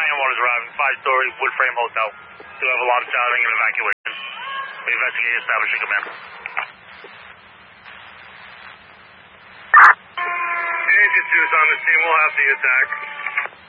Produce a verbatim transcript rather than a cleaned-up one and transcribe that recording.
Animal is arriving, five-story wood frame hotel. Do have a lot of shouting and evacuation. We investigate establishing command. Agent two is on the scene. We'll have the attack.